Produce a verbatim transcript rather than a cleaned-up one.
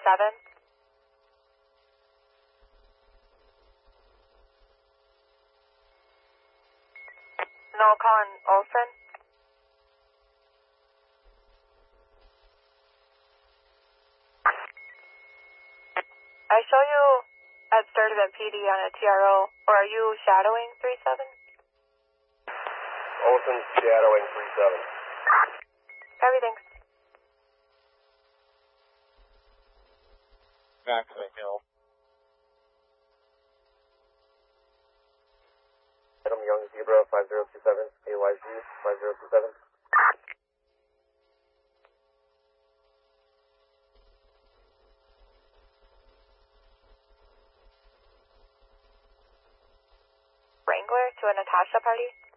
seven. No, calling Olson. I show you at Sturtevant P D on a T R O, or are you shadowing three seven? Olson's shadowing three seven. Everything. Maximum Hill. Adam Young Zebra five zero two seven, A Y Z five zero two seven. Wrangler to a Natasha party.